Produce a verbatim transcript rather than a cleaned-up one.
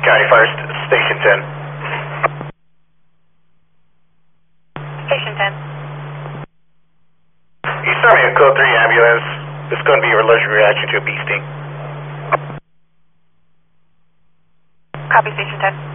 County First, Station ten. Station ten. You start me a code three ambulance. This is going to be your allergic reaction to a bee sting. Copy, Station ten.